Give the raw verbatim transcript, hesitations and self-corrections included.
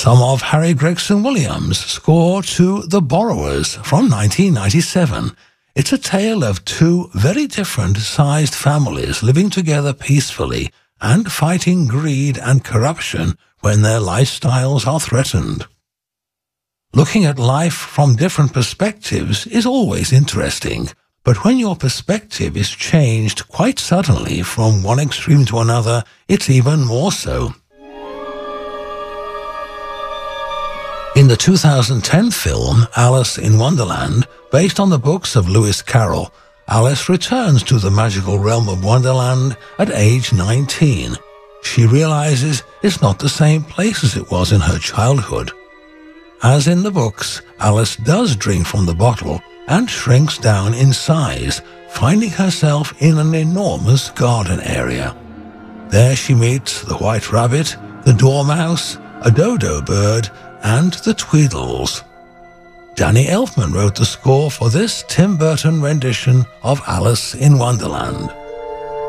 some of Harry Gregson Williams' score to The Borrowers from nineteen ninety-seven. It's a tale of two very different sized families living together peacefully and fighting greed and corruption when their lifestyles are threatened. Looking at life from different perspectives is always interesting, but when your perspective is changed quite suddenly from one extreme to another, it's even more so. In the two thousand ten film Alice in Wonderland, based on the books of Lewis Carroll, Alice returns to the magical realm of Wonderland at age nineteen. She realizes it's not the same place as it was in her childhood. As in the books, Alice does drink from the bottle and shrinks down in size, finding herself in an enormous garden area. There she meets the White Rabbit, the Dormouse, a dodo bird, and the Tweedles. Danny Elfman wrote the score for this Tim Burton rendition of Alice in Wonderland.